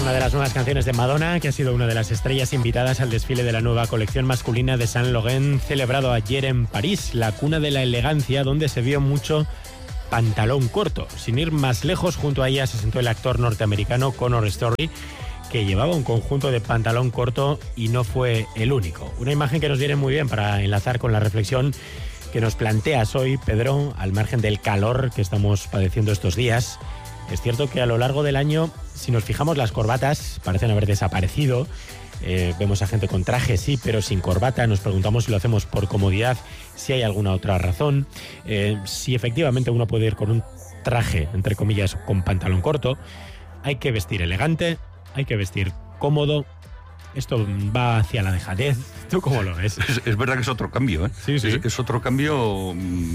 una de las nuevas canciones de Madonna, que ha sido una de las estrellas invitadas al desfile de la nueva colección masculina de Saint Laurent, celebrado ayer en París, la cuna de la elegancia, donde se vio mucho pantalón corto. Sin ir más lejos, junto a ella se sentó el actor norteamericano Connor Story, que llevaba un conjunto de pantalón corto y no fue el único. Una imagen que nos viene muy bien para enlazar con la reflexión que nos planteas hoy, Pedro, al margen del calor que estamos padeciendo estos días. Es cierto que a lo largo del año, si nos fijamos, las corbatas parecen haber desaparecido. Vemos a gente con traje, sí, pero sin corbata. Nos preguntamos si lo hacemos por comodidad, si hay alguna otra razón, si efectivamente uno puede ir con un traje, entre comillas, con pantalón corto. Hay que vestir elegante, hay que vestir cómodo. Esto va hacia la dejadez. ¿Tú cómo lo ves? Es verdad que es otro cambio, ¿eh? Sí, sí. Es otro cambio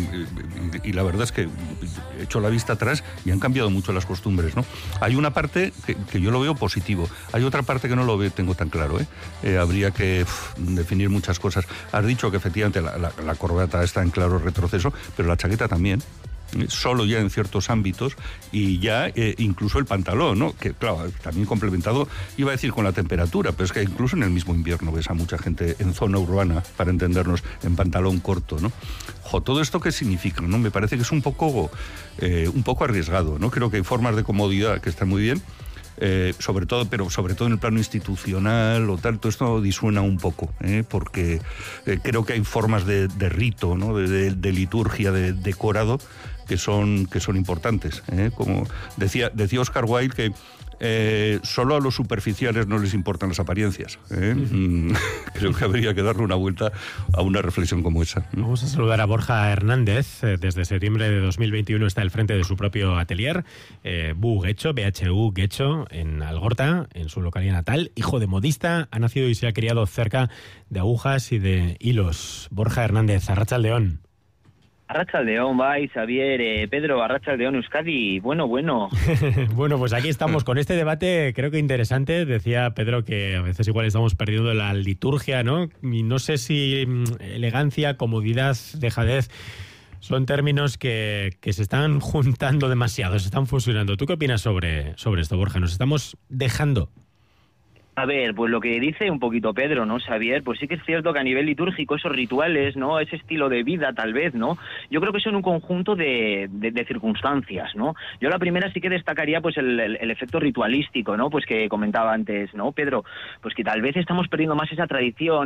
y la verdad es que he hecho la vista atrás y han cambiado mucho las costumbres, ¿no? Hay una parte que yo lo veo positivo. Hay otra parte que no lo tengo tan claro, ¿eh? Habría que definir muchas cosas. Has dicho que efectivamente la corbata está en claro retroceso, pero la chaqueta también. Solo ya en ciertos ámbitos y ya incluso el pantalón, ¿no? Que claro, también complementado, iba a decir con la temperatura, pero es que incluso en el mismo invierno ves a mucha gente en zona urbana, para entendernos, en pantalón corto, ¿no? ¿Todo esto qué significa, no? Me parece que es un poco arriesgado, ¿no? Creo que hay formas de comodidad que están muy bien, sobre todo en el plano institucional o tal, todo esto disuena un poco, porque creo que hay formas de rito, ¿no? de liturgia, de decorado, que son importantes, como decía Oscar Wilde, que solo a los superficiales no les importan las apariencias. Creo que habría que darle una vuelta a una reflexión como esa. Vamos a saludar a Borja Hernández. Desde septiembre de 2021 está al frente de su propio atelier, BHU Guecho, en Algorta, en su localidad natal. Hijo de modista, ha nacido y se ha criado cerca de agujas y de hilos. Borja Hernández, arratsaldeón. Arratsaldeón, Vais, Xavier, Pedro, Arratsaldeón, Euskadi, bueno. Bueno, pues aquí estamos con este debate, creo que interesante. Decía Pedro que a veces igual estamos perdiendo la liturgia, ¿no? Y no sé si elegancia, comodidad, dejadez son términos que se están juntando demasiado, se están fusionando. ¿Tú qué opinas sobre esto, Borja? ¿Nos estamos dejando? A ver, pues lo que dice un poquito Pedro, ¿no, Xavier? Pues sí que es cierto que a nivel litúrgico esos rituales, ¿no? Ese estilo de vida, tal vez, ¿no? Yo creo que son un conjunto de circunstancias, ¿no? Yo la primera sí que destacaría pues el efecto ritualístico, ¿no? Pues que comentaba antes, ¿no, Pedro? Pues que tal vez estamos perdiendo más esa tradición,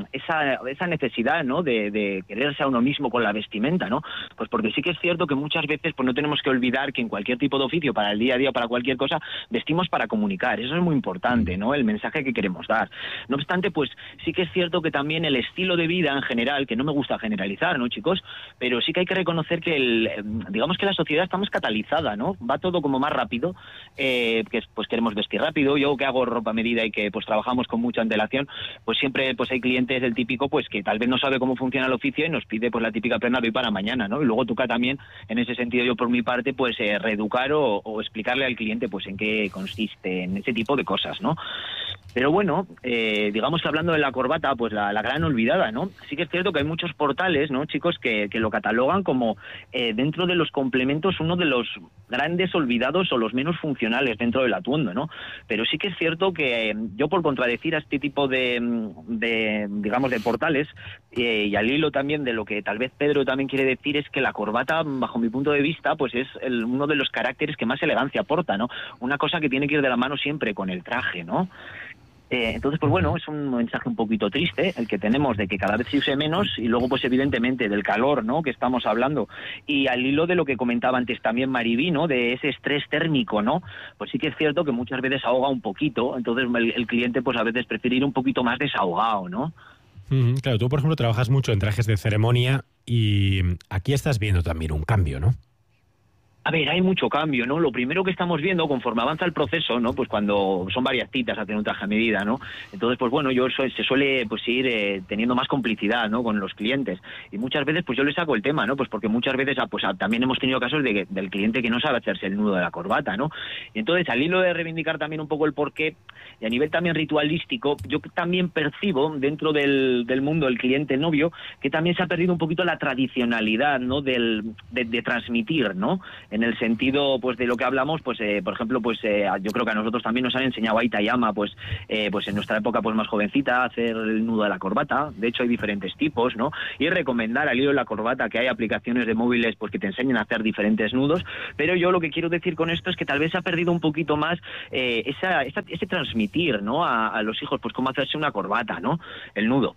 esa necesidad, ¿no? De quererse a uno mismo con la vestimenta, ¿no? Pues porque sí que es cierto que muchas veces pues no tenemos que olvidar que en cualquier tipo de oficio, para el día a día o para cualquier cosa, vestimos para comunicar. Eso es muy importante, ¿no? El mensaje que queremos dar. No obstante, pues sí que es cierto que también el estilo de vida en general, que no me gusta generalizar, ¿no, chicos? Pero sí que hay que reconocer que digamos que la sociedad está más catalizada, ¿no? Va todo como más rápido, que pues queremos vestir rápido. Yo que hago ropa a medida y que pues trabajamos con mucha antelación, pues siempre pues hay clientes del típico pues que tal vez no sabe cómo funciona el oficio y nos pide pues la típica prenda de hoy para mañana, ¿no? Y luego toca también, en ese sentido, yo por mi parte, pues reeducar o explicarle al cliente pues en qué consiste, en ese tipo de cosas, ¿no? Pero bueno, digamos que hablando de la corbata, pues la gran olvidada, ¿no? Sí que es cierto que hay muchos portales, ¿no, chicos, que lo catalogan como dentro de los complementos uno de los grandes olvidados o los menos funcionales dentro del atuendo, ¿no? Pero sí que es cierto que yo, por contradecir a este tipo de digamos, de portales, y al hilo también de lo que tal vez Pedro también quiere decir, es que la corbata, bajo mi punto de vista, pues es uno de los caracteres que más elegancia aporta, ¿no? Una cosa que tiene que ir de la mano siempre con el traje, ¿no? Entonces, pues bueno, es un mensaje un poquito triste el que tenemos de que cada vez se use menos, y luego pues evidentemente del calor, ¿no?, que estamos hablando, y al hilo de lo que comentaba antes también Mariví, ¿no?, de ese estrés térmico, ¿no? Pues sí que es cierto que muchas veces ahoga un poquito, entonces el cliente pues a veces prefiere ir un poquito más desahogado, ¿no? Claro, tú por ejemplo trabajas mucho en trajes de ceremonia y aquí estás viendo también un cambio, ¿no? A ver, hay mucho cambio, ¿no? Lo primero que estamos viendo conforme avanza el proceso, ¿no? Pues cuando son varias citas hacer un traje a medida, ¿no? Entonces, pues bueno, se suele pues ir teniendo más complicidad, ¿no?, con los clientes. Y muchas veces, pues yo les saco el tema, ¿no? Pues porque muchas veces también hemos tenido casos del cliente que no sabe hacerse el nudo de la corbata, ¿no? Y entonces, al hilo de reivindicar también un poco el porqué, y a nivel también ritualístico, yo también percibo dentro del mundo del cliente novio que también se ha perdido un poquito la tradicionalidad, ¿no?, de transmitir, ¿no?, en el sentido pues de lo que hablamos, pues por ejemplo, pues yo creo que a nosotros también nos han enseñado Aita y Ama, pues en nuestra época pues más jovencita, a hacer el nudo de la corbata. De hecho hay diferentes tipos, ¿no? Y recomendar al hilo de la corbata, que hay aplicaciones de móviles pues que te enseñan a hacer diferentes nudos, pero yo lo que quiero decir con esto es que tal vez se ha perdido un poquito más ese transmitir, ¿no? A los hijos pues cómo hacerse una corbata, ¿no? El nudo.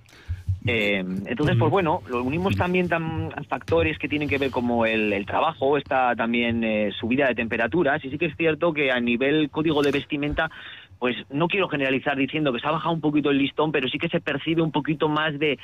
Entonces, pues bueno, lo unimos también a factores que tienen que ver como el trabajo, está también subida de temperaturas, y sí que es cierto que a nivel código de vestimenta, pues no quiero generalizar diciendo que se ha bajado un poquito el listón, pero sí que se percibe un poquito más de...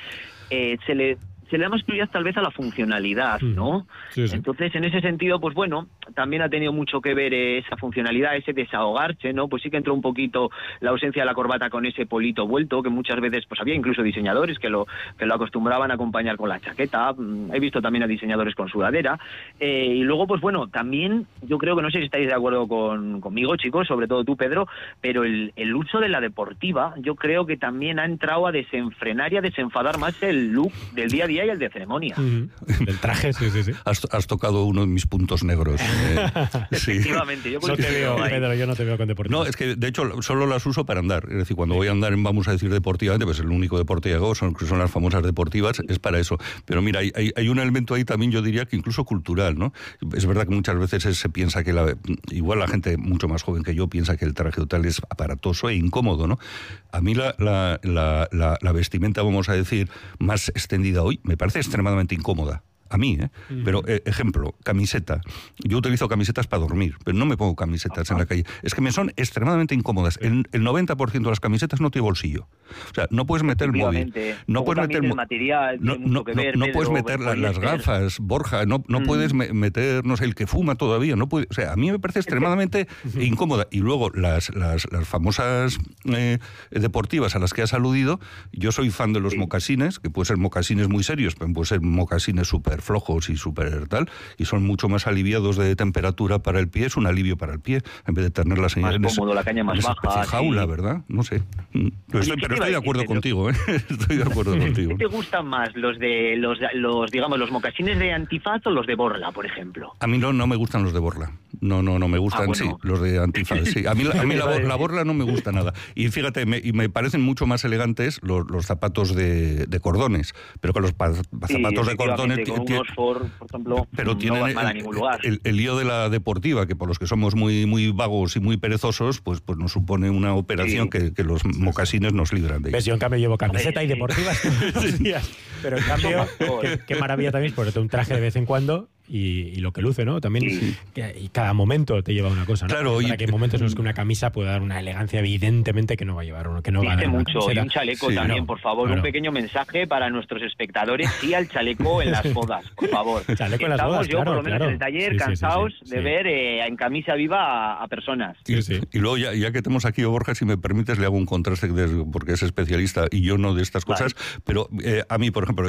se le da más prioridad tal vez a la funcionalidad, ¿no? Sí, sí. Entonces, en ese sentido, pues bueno, también ha tenido mucho que ver esa funcionalidad, ese desahogarse, ¿no? Pues sí que entró un poquito la ausencia de la corbata con ese polito vuelto, que muchas veces, pues había incluso diseñadores que lo acostumbraban a acompañar con la chaqueta. He visto también a diseñadores con sudadera. Y luego, pues bueno, también yo creo que, no sé si estáis de acuerdo conmigo, chicos, sobre todo tú, Pedro, pero el uso de la deportiva, yo creo que también ha entrado a desenfrenar y a desenfadar más el look del día a día y el de ceremonia. El traje, sí. Has tocado uno de mis puntos negros. Efectivamente. Yo no te veo, Pedro, yo no te veo con deportivas. No, es que de hecho solo las uso para andar. Es decir, cuando voy a andar, vamos a decir deportivamente, pues el único deporte que hago son las famosas deportivas, es para eso. Pero mira, hay un elemento ahí también, yo diría que incluso cultural, ¿no? Es verdad que muchas veces se piensa que igual la gente mucho más joven que yo piensa que el traje total es aparatoso e incómodo, ¿no? A mí la vestimenta, vamos a decir, más extendida hoy, me parece extremadamente incómoda. A mí, Pero, ejemplo, camiseta. Yo utilizo camisetas para dormir, pero no me pongo camisetas en la calle. Es que me son extremadamente incómodas. El 90% de las camisetas no tiene bolsillo. O sea, no puedes meter el móvil. No puedes meter el material. No puedes meter las gafas, Borja. No puedes meter, no sé, el que fuma todavía. No puede, o sea, a mí me parece extremadamente incómoda. Y luego las famosas deportivas a las que has aludido, yo soy fan de los mocasines, que pueden ser mocasines muy serios, pero pueden ser mocasines súper flojos y súper tal, y son mucho más aliviados de temperatura para el pie, es un alivio para el pie, en vez de tener la señal más cómodo, la caña más baja, jaula, sí. ¿Verdad? No sé. Pero estoy de acuerdo contigo, Estoy de acuerdo contigo. ¿Qué te gustan más, los digamos, los mocasines de antifaz o los de borla, por ejemplo? A mí no me gustan los de borla. No me gustan, bueno. Sí, los de antifaz, sí. A mí la borla no me gusta nada. Y fíjate, me parecen mucho más elegantes los zapatos de cordones, pero que los zapatos de cordones Oxford, por ejemplo, pero tienen no van mal a ningún lugar. El lío de la deportiva, que por los que somos muy, muy vagos y muy perezosos, pues nos supone una operación que los mocasines nos libran de ello. Yo en cambio llevo camiseta y deportivas todos los días, pero en cambio, qué maravilla también es ponerte un traje de vez en cuando y lo que luce, ¿no? También y cada momento te lleva una cosa, ¿no? Claro, para que hay momentos en los que una camisa puede dar una elegancia evidentemente que no va a llevar uno, que no va a dar mucho, y un chaleco también, por favor, un pequeño mensaje para nuestros espectadores, sí al chaleco en las bodas, por favor. Chaleco en las bodas, yo, por lo menos en el taller, cansados de ver en camisa viva a personas. Y luego, ya que tenemos aquí a Borja, si me permites, le hago un contraste, porque es especialista y yo no de estas cosas, pero a mí, por ejemplo,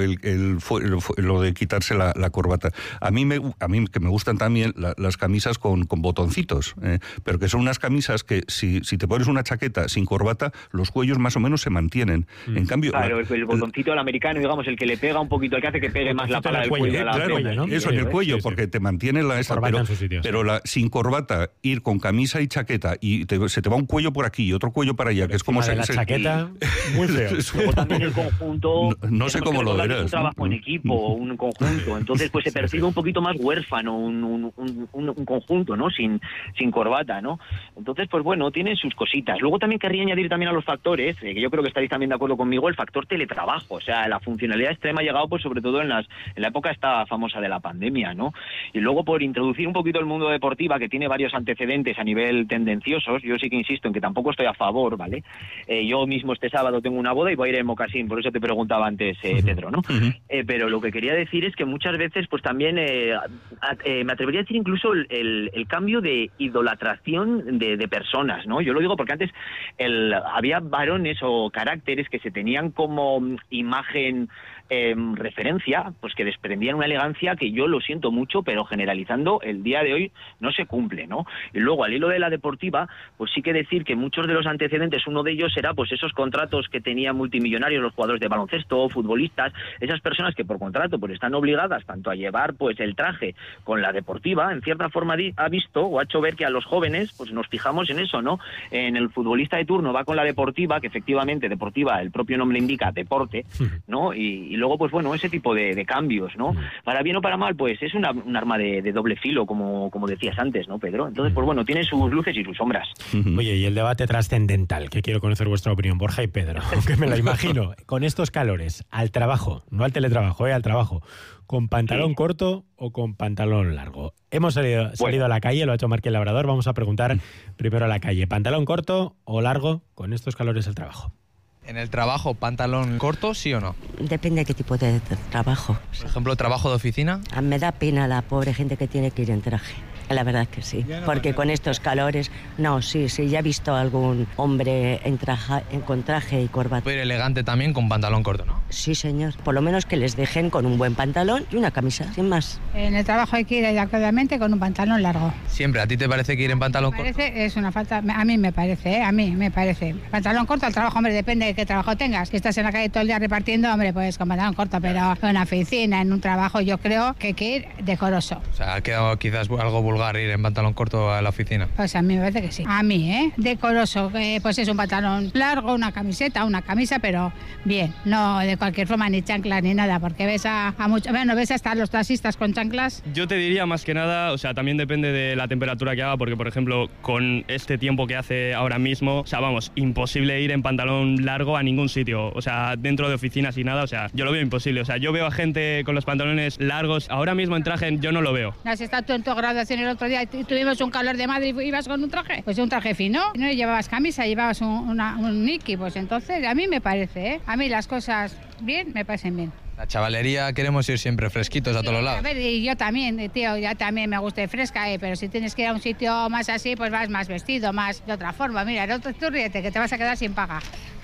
lo de quitarse la corbata, a mí que me gustan también las camisas con botoncitos, pero que son unas camisas que si te pones una chaqueta sin corbata, los cuellos más o menos se mantienen. En cambio, claro, el botoncito al americano, digamos, el que le pega un poquito, el que hace que pegue más la pala del cuello. Claro, ¿no? Eso en el cuello, porque te mantiene pero sin corbata, ir con camisa y chaqueta y se te va un cuello por aquí y otro cuello para allá, que es como la chaqueta, muy feo. Luego también el conjunto, no sé cómo lo verás. Un trabajo en equipo, un conjunto, entonces pues se percibe un poquito más huérfano, un conjunto, ¿no? Sin corbata, ¿no? Entonces, pues bueno, tiene sus cositas. Luego también querría añadir también a los factores, que yo creo que estaréis también de acuerdo conmigo, el factor teletrabajo. O sea, la funcionalidad extrema ha llegado, pues sobre todo en la época esta famosa de la pandemia, ¿no? Y luego, por introducir un poquito el mundo deportiva, que tiene varios antecedentes a nivel tendenciosos, yo sí que insisto en que tampoco estoy a favor, ¿vale? Yo mismo este sábado tengo una boda y voy a ir en mocasín, por eso te preguntaba antes, Pedro, ¿no? Pero lo que quería decir es que muchas veces, pues también me atrevería a decir incluso el cambio de idolatración de personas, ¿no? Yo lo digo porque antes había varones o caracteres que se tenían como imagen referencia, pues que desprendían una elegancia que yo lo siento mucho, pero generalizando el día de hoy no se cumple, ¿no? Y luego al hilo de la deportiva, pues sí que decir que muchos de los antecedentes, uno de ellos era pues esos contratos que tenían multimillonarios los jugadores de baloncesto, futbolistas, esas personas que por contrato pues están obligadas tanto a llevar pues el traje con la deportiva, en cierta forma ha visto o ha hecho ver que a los jóvenes pues nos fijamos en eso, ¿no? En el futbolista de turno va con la deportiva, que efectivamente deportiva, el propio nombre indica deporte, ¿no? Y luego pues bueno, ese tipo de cambios, ¿no? Para bien o para mal, pues es un arma de doble filo, como decías antes, ¿no, Pedro? Entonces pues bueno, tiene sus luces y sus sombras. Oye, y el debate trascendental, que quiero conocer vuestra opinión, Borja y Pedro, aunque me la imagino, con estos calores, al trabajo, no al teletrabajo, al trabajo, ¿con pantalón corto o con pantalón largo? Hemos salido a la calle, lo ha hecho Marque el Labrador, vamos a preguntar primero a la calle, ¿pantalón corto o largo con estos calores al trabajo? ¿En el trabajo pantalón corto, sí o no? Depende de qué tipo de trabajo. Por ejemplo, trabajo de oficina. Me da pena la pobre gente que tiene que ir en traje. La verdad es que sí, porque con estos calores, sí, ya he visto a algún hombre con traje y corbata. Puede ir elegante también con pantalón corto, ¿no? Sí, señor, por lo menos que les dejen con un buen pantalón y una camisa, sin más. En el trabajo hay que ir adecuadamente con un pantalón largo. ¿Siempre? ¿A ti te parece que ir en pantalón corto? Es una falta, a mí me parece. Pantalón corto al trabajo, hombre, depende de qué trabajo tengas. Si estás en la calle todo el día repartiendo, hombre, pues con pantalón corto, pero en una oficina, en un trabajo, yo creo que hay que ir decoroso. O sea, ha quedado quizás algo vulgar ir en pantalón corto a la oficina. Pues a mí me parece que sí. A mí, decoroso, pues es un pantalón largo, una camiseta, una camisa, pero bien, no de cualquier forma ni chanclas ni nada, porque ves a muchos, bueno, ves hasta los taxistas con chanclas. Yo te diría más que nada, o sea, también depende de la temperatura que haga, porque por ejemplo, con este tiempo que hace ahora mismo, o sea, vamos, imposible ir en pantalón largo a ningún sitio, o sea, dentro de oficinas y nada, o sea, yo lo veo imposible, o sea, yo veo a gente con los pantalones largos, ahora mismo en traje yo no lo veo. ¿Has estado tú en tu graduación el otro día y tuvimos un calor de madre y ibas con un traje? Pues un traje fino, no llevabas camisa, llevabas un Nike, pues entonces a mí me parece, a mí las cosas bien, me parecen bien. La chavalería queremos ir siempre fresquitos a todos los lados. A ver, y yo también, tío, ya también me gusta ir fresca, pero si tienes que ir a un sitio más así, pues vas más vestido, más de otra forma. Mira, tú ríete, que te vas a quedar sin paga.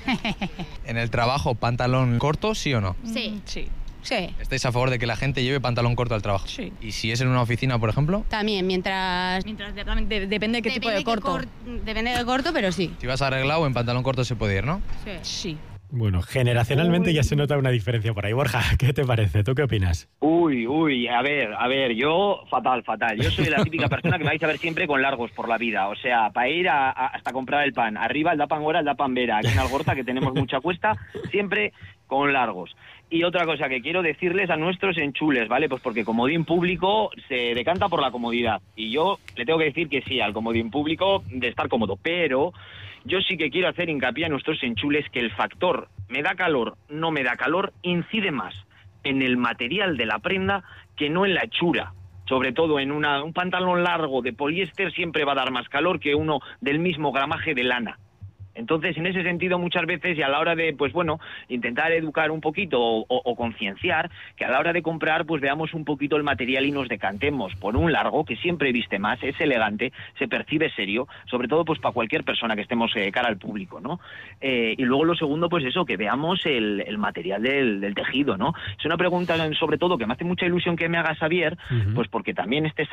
¿En el trabajo pantalón corto, sí o no? Sí. Sí. ¿Estáis a favor de que la gente lleve pantalón corto al trabajo? Sí. ¿Y si es en una oficina, por ejemplo? También, mientras depende de qué tipo de corto. Depende del corto, pero sí. Si vas arreglado, en pantalón corto se puede ir, ¿no? Sí. Bueno, generacionalmente ya se nota una diferencia por ahí. Borja, ¿qué te parece? ¿Tú qué opinas? Uy, a ver, yo fatal. Yo soy la típica persona que me vais a ver siempre con largos por la vida. O sea, para ir hasta comprar el pan. Arriba el da pan Gora, el da pan Vera. Aquí en Algorta, que tenemos mucha cuesta, siempre con largos. Y otra cosa que quiero decirles a nuestros enchules, ¿vale? Pues porque comodín público se decanta por la comodidad. Y yo le tengo que decir que sí al comodín público de estar cómodo. Pero yo sí que quiero hacer hincapié a nuestros enchules que el factor me da calor, no me da calor, incide más en el material de la prenda que no en la hechura. Sobre todo en un pantalón largo de poliéster siempre va a dar más calor que uno del mismo gramaje de lana. Entonces, en ese sentido, muchas veces, y a la hora de, pues bueno, intentar educar un poquito o concienciar, que a la hora de comprar, pues veamos un poquito el material y nos decantemos por un largo, que siempre viste más, es elegante, se percibe serio, sobre todo pues para cualquier persona que estemos cara al público, ¿no? Y luego lo segundo, pues eso, que veamos el material del tejido, ¿no? Es una pregunta, sobre todo, que me hace mucha ilusión que me haga Xavier, pues porque también este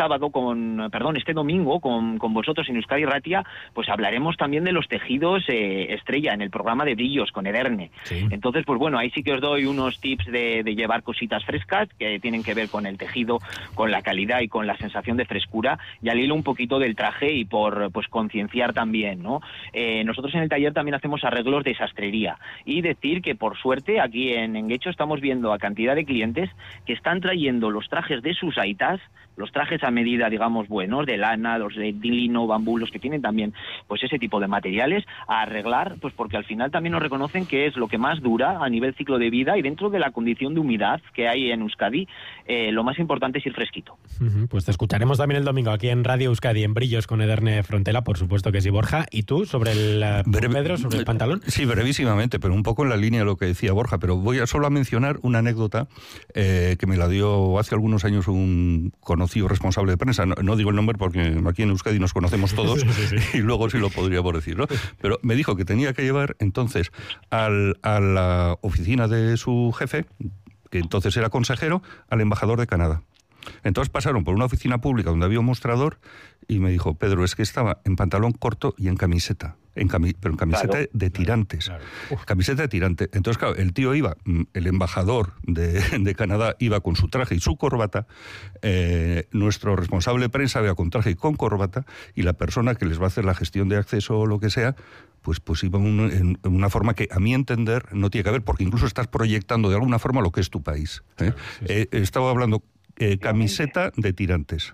domingo, con vosotros en Euskadi Ratia, pues hablaremos también de los tejidos estrella en el programa de brillos con Ederne. Sí. Entonces, pues bueno, ahí sí que os doy unos tips de llevar cositas frescas que tienen que ver con el tejido, con la calidad y con la sensación de frescura, y al hilo un poquito del traje y por pues concienciar también, ¿no? Nosotros en el taller también hacemos arreglos de sastrería y decir que por suerte aquí en Guecho estamos viendo a cantidad de clientes que están trayendo los trajes de sus aitas, los trajes a medida, digamos, buenos, de lana, los de lino, bambú, los que tienen también pues ese tipo de materiales, a arreglar, pues porque al final también nos reconocen que es lo que más dura a nivel ciclo de vida, y dentro de la condición de humedad que hay en Euskadi, lo más importante es ir fresquito. Pues te escucharemos también el domingo aquí en Radio Euskadi, en Brillos con Ederne Frontela, por supuesto que sí. Borja, ¿y tú sobre Pedro, sobre el pantalón? Sí, brevísimamente, pero un poco en la línea de lo que decía Borja, pero voy a solo a mencionar una anécdota que me la dio hace algunos años un conocido responsable de prensa, no digo el nombre porque aquí en Euskadi nos conocemos todos, sí. Y luego sí lo podríamos decir, ¿no? Pero me dijo que tenía que llevar entonces a la oficina de su jefe que entonces era consejero, al embajador de Canadá. Entonces pasaron por una oficina pública donde había un mostrador y me dijo, Pedro, es que estaba en pantalón corto y en camiseta, pero en camiseta de tirantes. Claro. Camiseta de tirante. Entonces, claro, el tío iba, el embajador de Canadá iba con su traje y su corbata, nuestro responsable de prensa iba con traje y con corbata, y la persona que les va a hacer la gestión de acceso o lo que sea, pues iba en una forma que, a mi entender, no tiene que ver, porque incluso estás proyectando de alguna forma lo que es tu país. Claro, sí. Estaba hablando... camiseta de tirantes,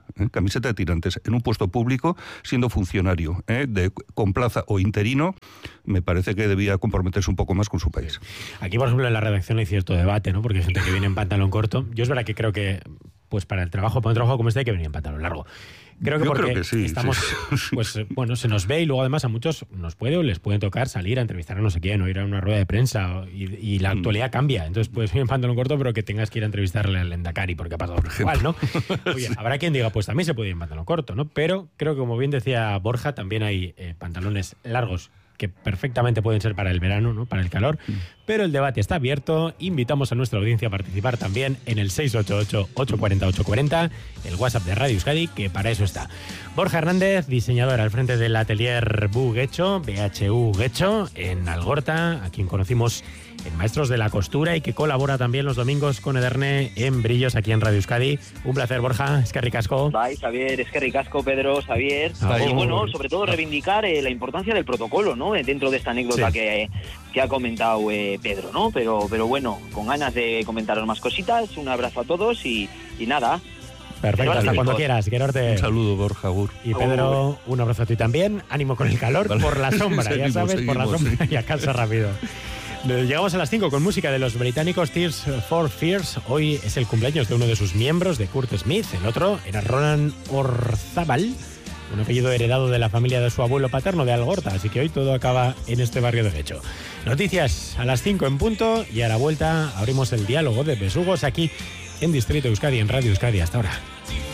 en un puesto público, siendo funcionario, con plaza o interino, me parece que debía comprometerse un poco más con su país. Aquí, por ejemplo, en la redacción hay cierto debate, ¿no? Porque hay gente que viene en pantalón corto. Yo es verdad que creo que, pues para un trabajo como este hay que venir en pantalón largo. Creo que sí, estamos, sí. Pues bueno, se nos ve y luego además a muchos nos puede o les puede tocar salir a entrevistar a no sé quién o ir a una rueda de prensa y la actualidad cambia. Entonces puedes ir en pantalón corto pero que tengas que ir a entrevistarle al Endacari porque ha pasado igual, ¿no? Oye, habrá quien diga, pues también se puede ir en pantalón corto, ¿no? Pero creo que, como bien decía Borja, también hay pantalones largos que perfectamente pueden ser para el verano, ¿no? Para el calor, pero el debate está abierto. Invitamos a nuestra audiencia a participar también en el 688-840-840, el WhatsApp de Radio Euskadi, que para eso está. Borja Hernández, diseñador al frente del atelier BHU Guecho, en Algorta, a quien conocimos en Maestros de la Costura y que colabora también los domingos con Ederne en Brillos aquí en Radio Euskadi. Un placer, Borja. Eskerrik asko. Bye, Xavier. Eskerrik asko, Pedro, Xavier. Y bueno, sobre todo reivindicar la importancia del protocolo, ¿no? Dentro de esta anécdota que ha comentado Pedro, ¿no? Pero bueno, con ganas de comentaros más cositas. Un abrazo a todos y nada. Perfecto, hasta cuando quieras, Gerorte. Un saludo, Borja Agur. Y Pedro, un abrazo a ti también. Ánimo con el calor, por la sombra, ya sabes, por la sombra y a casa rápido. Llegamos a las 5 con música de los británicos Tears for Fears. Hoy es el cumpleaños de uno de sus miembros, de Kurt Smith. El otro era Roland Orzábal, un apellido heredado de la familia de su abuelo paterno de Algorta. Así que hoy todo acaba en este barrio de Guecho. Noticias a las 5 en punto y a la vuelta abrimos el diálogo de besugos aquí en Distrito Euskadi, en Radio Euskadi. Hasta ahora.